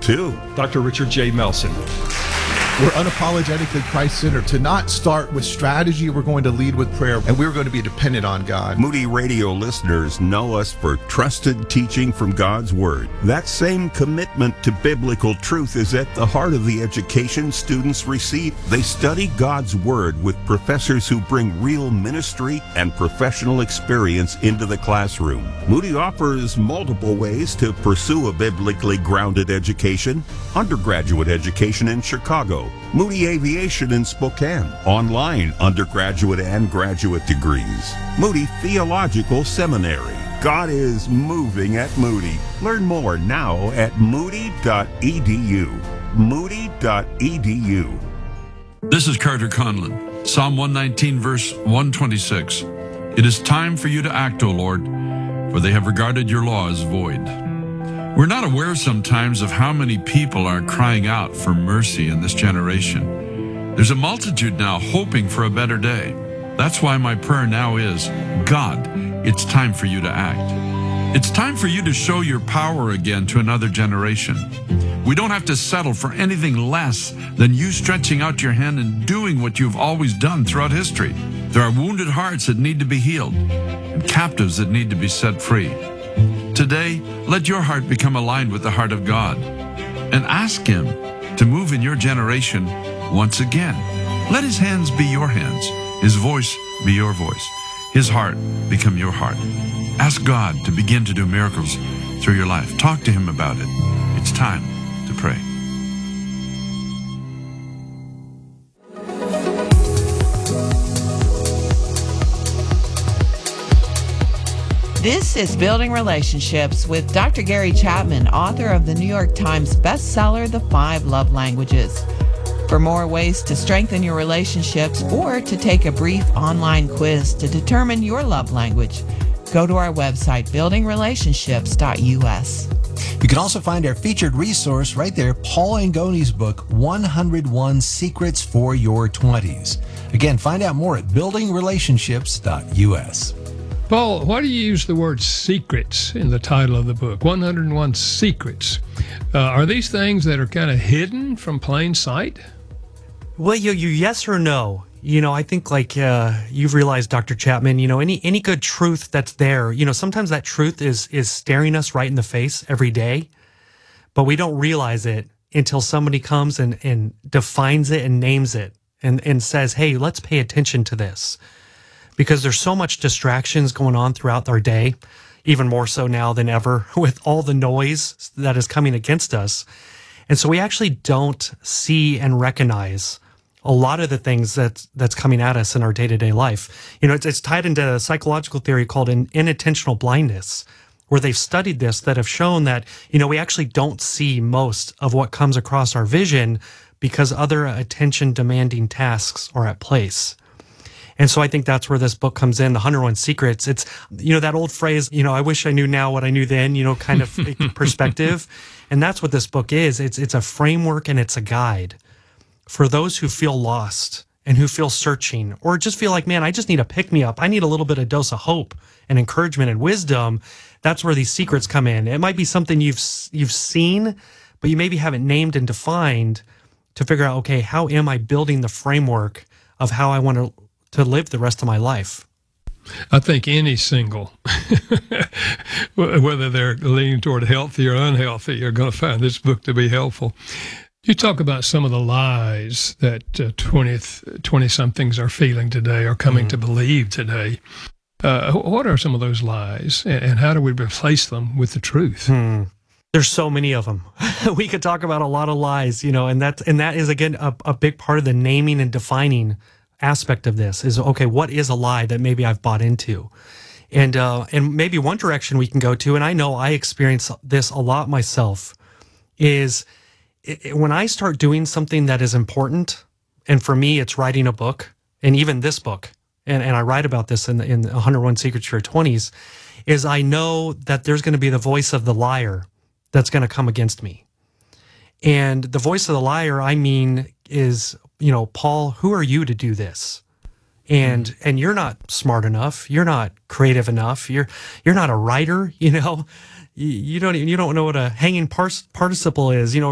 too. Dr. Richard J. Melson. We're unapologetically Christ-centered. To not start with strategy, we're going to lead with prayer, and we're going to be dependent on God. Moody Radio listeners know us for trusted teaching from God's Word. That same commitment to biblical truth is at the heart of the education students receive. They study God's Word with professors who bring real ministry and professional experience into the classroom. Moody offers multiple ways to pursue a biblically grounded education. Undergraduate education in Chicago, Moody Aviation in Spokane, online undergraduate and graduate degrees, Moody Theological Seminary. God is moving at Moody. Learn more now at moody.edu. Moody.edu. This is Carter Conlon. Psalm 119, verse 126. It is time for you to act, O Lord, for they have regarded your law as void. We're not aware sometimes of how many people are crying out for mercy in this generation. There's a multitude now hoping for a better day. That's why my prayer now is, God, it's time for you to act. It's time for you to show your power again to another generation. We don't have to settle for anything less than you stretching out your hand and doing what you've always done throughout history. There are wounded hearts that need to be healed and captives that need to be set free. Today, let your heart become aligned with the heart of God and ask Him to move in your generation once again. Let His hands be your hands, His voice be your voice, His heart become your heart. Ask God to begin to do miracles through your life. Talk to Him about it. It's time to pray. This is Building Relationships with Dr. Gary Chapman, author of the New York Times bestseller, The 5 Love Languages. For more ways to strengthen your relationships or to take a brief online quiz to determine your love language, go to our website, buildingrelationships.us. You can also find our featured resource right there, Paul Angoni's book, 101 Secrets for Your 20s. Again, find out more at buildingrelationships.us. Paul, why do you use the word secrets in the title of the book, 101 Secrets? Are these things that are kind of hidden from plain sight? Well, you yes or no? I think like you've realized, Dr. Chapman, any good truth that's there, sometimes that truth is staring us right in the face every day, but we don't realize it until somebody comes and defines it and names it and says, hey, let's pay attention to this. Because there's so much distractions going on throughout our day, even more so now than ever with all the noise that is coming against us. And so we actually don't see and recognize a lot of the things that's coming at us in our day-to-day life. It's tied into a psychological theory called inattentional blindness, where they've studied this that have shown that, we actually don't see most of what comes across our vision because other attention-demanding tasks are at place. And so I think that's where this book comes in, The 101 Secrets. It's, that old phrase, I wish I knew now what I knew then, kind of perspective. And that's what this book is. It's a framework and it's a guide for those who feel lost and who feel searching or just feel like, man, I just need a pick-me-up. I need a little bit of dose of hope and encouragement and wisdom. That's where these secrets come in. It might be something you've seen, but you maybe haven't named and defined to figure out, okay, how am I building the framework of how I want to live the rest of my life? I think any single, whether they're leaning toward healthy or unhealthy, are going to find this book to be helpful. You talk about some of the lies that 20-somethings are feeling today or coming to believe today. What are some of those lies, and how do we replace them with the truth? There's so many of them. We could talk about a lot of lies, and that is, again, a big part of the naming and defining aspect of this is, okay, what is a lie that maybe I've bought into? And maybe one direction we can go to, and I know I experience this a lot myself, is when I start doing something that is important, and for me, it's writing a book, and even this book, and I write about this in 101 Secrets for Your 20s, is I know that there's going to be the voice of the liar that's going to come against me. And the voice of the liar, I mean, is, Paul, who are you to do this? And you're not smart enough. You're not creative enough. You're not a writer. You don't know what a hanging participle is.